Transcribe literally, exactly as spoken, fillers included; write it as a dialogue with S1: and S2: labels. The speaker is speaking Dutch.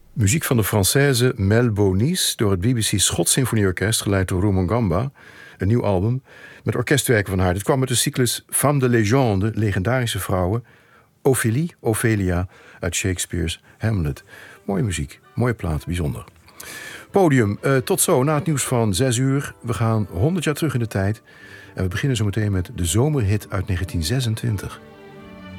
S1: Muziek van de Française Mel Bonis door het B B C Schots Symfonieorkest, geleid door Rumangamba. Een nieuw album met orkestwerken van haar. Dit kwam uit de cyclus Femme de Légende, legendarische vrouwen. Ophélie, Ophelia uit Shakespeare's Hamlet. Mooie muziek, mooie plaat, bijzonder. Podium, uh, tot zo, na het nieuws van zes uur. We gaan honderd jaar terug in de tijd. En we beginnen zo meteen met de zomerhit uit negentien zesentwintig.